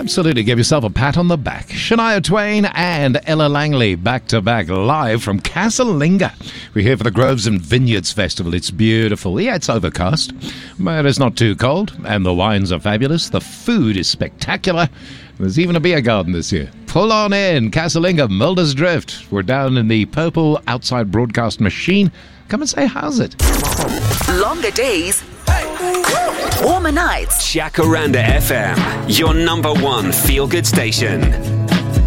Absolutely. Give yourself a pat on the back. Shania Twain and Ella Langley back-to-back live from Casalinga. We're here for the Groves and Vineyards Festival. It's beautiful. Yeah, it's overcast, but it's not too cold, and the wines are fabulous. The food is spectacular. There's even a beer garden this year. Pull on in. Casalinga, Mulder's Drift. We're down in the purple outside broadcast machine. Come and say how's it. Longer days, warmer nights. Jacaranda FM, your number one feel-good station.